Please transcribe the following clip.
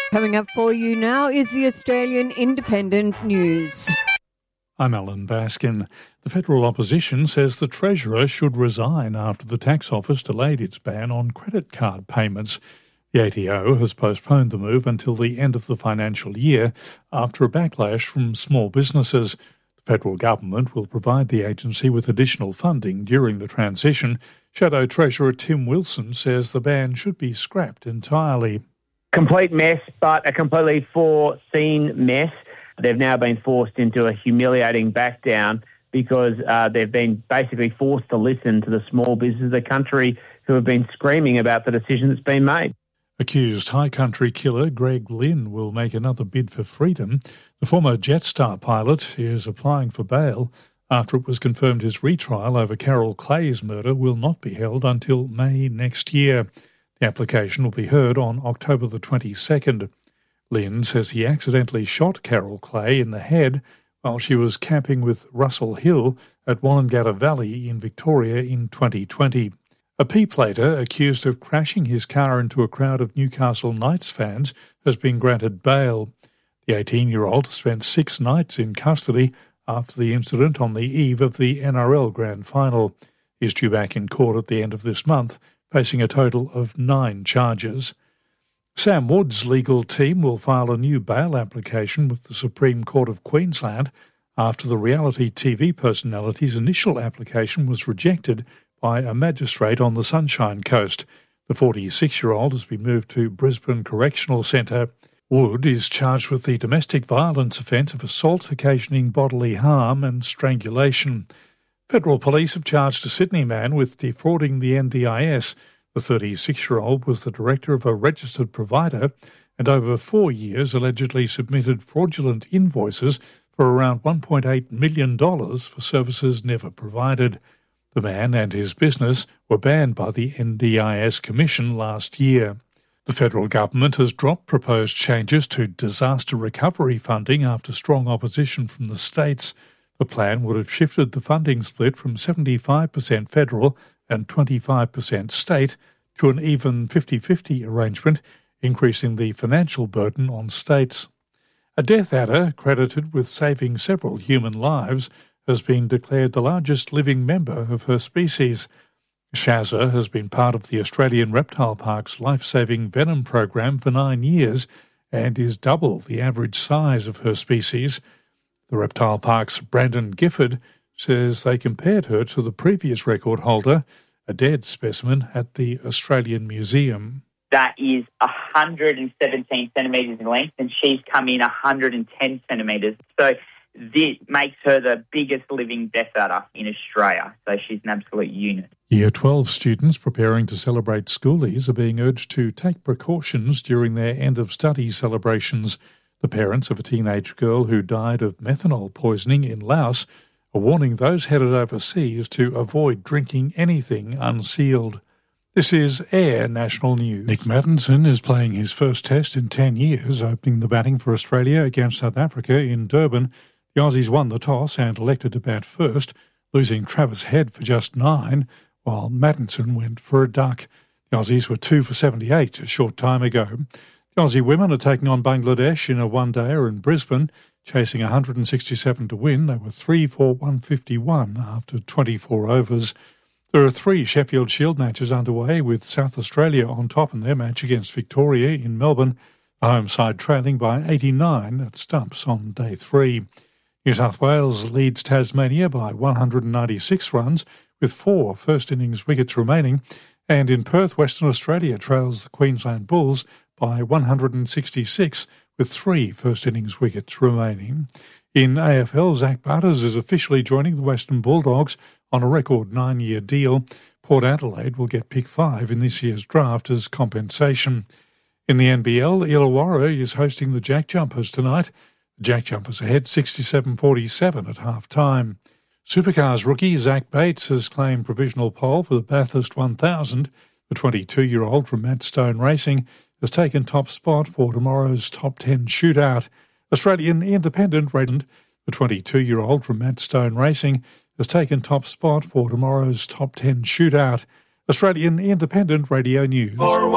Coming up for you now is the Australian Independent News. I'm Alan Baskin. The federal opposition says the Treasurer should resign after the tax office delayed its ban on credit card payments. The ATO has postponed the move until the end of the financial year after a backlash from small businesses. The federal government will provide the agency with additional funding during the transition. Shadow Treasurer Tim Wilson says the ban should be scrapped entirely. Complete mess, but a completely foreseen mess. They've now been forced into a humiliating back down because they've been basically forced to listen to the small businesses of the country who have been screaming about the decision that's been made. Accused high country killer Greg Lynn will make another bid for freedom. The former Jetstar pilot is applying for bail after it was confirmed his retrial over Carol Clay's murder will not be held until May next year. The application will be heard on October the 22nd. Lynn says he accidentally shot Carol Clay in the head while she was camping with Russell Hill at Wallangatta Valley in Victoria in 2020. A P-plater accused of crashing his car into a crowd of Newcastle Knights fans has been granted bail. The 18-year-old spent 6 nights in custody after the incident on the eve of the NRL Grand Final. He's due back in court at the end of this month, facing a total of 9 charges. Sam Wood's legal team will file a new bail application with the Supreme Court of Queensland after the reality TV personality's initial application was rejected by a magistrate on the Sunshine Coast. The 46-year-old has been moved to Brisbane Correctional Centre. Wood is charged with the domestic violence offence of assault occasioning bodily harm and strangulation. Federal police have charged a Sydney man with defrauding the NDIS. The 36-year-old was the director of a registered provider and over 4 years allegedly submitted fraudulent invoices for around $1.8 million for services never provided. The man and his business were banned by the NDIS Commission last year. The federal government has dropped proposed changes to disaster recovery funding after strong opposition from the states. The plan would have shifted the funding split from 75% federal and 25% state to an even 50-50 arrangement, increasing the financial burden on states. A death adder credited with saving several human lives has been declared the largest living member of her species. Shazza has been part of the Australian Reptile Park's life-saving venom program for 9 years and is double the average size of her species. The Reptile Park's Brandon Gifford says they compared her to the previous record holder, a dead specimen at the Australian Museum. That is 117 centimetres in length, and she's come in 110 centimetres. So this makes her the biggest living death adder in Australia. So she's an absolute unit. Year 12 students preparing to celebrate schoolies are being urged to take precautions during their end-of-study celebrations. The parents of a teenage girl who died of methanol poisoning in Laos are warning those headed overseas to avoid drinking anything unsealed. This is Air National News. Nick Maddinson is playing his first test in 10 years, opening the batting for Australia against South Africa in Durban. The Aussies won the toss and elected to bat first, losing Travis Head for just 9, while Maddinson went for a duck. The Aussies were 2 for 78 a short time ago. The Aussie women are taking on Bangladesh in a one-dayer in Brisbane, chasing 167 to win. They were 3 for 151 after 24 overs. There are 3 Sheffield Shield matches underway, with South Australia on top in their match against Victoria in Melbourne, the home side trailing by 89 at stumps on day 3. New South Wales leads Tasmania by 196 runs, with 4 first-innings wickets remaining, and in Perth, Western Australia trails the Queensland Bulls by 166, with 3 first-innings wickets remaining. In AFL, Zach Butters is officially joining the Western Bulldogs on a record 9-year deal. Port Adelaide will get pick 5 in this year's draft as compensation. In the NBL, Illawarra is hosting the Jack Jumpers tonight. The Jack Jumpers ahead 67-47 at half-time. Supercars rookie Zach Bates has claimed provisional pole for the Bathurst 1000. The 22-year-old from Madstone Racing has taken top spot for tomorrow's top 10 shootout. Australian Independent Redland, the 22-year-old from Madstone Racing, has taken top spot for tomorrow's top 10 shootout. Australian Independent Radio News.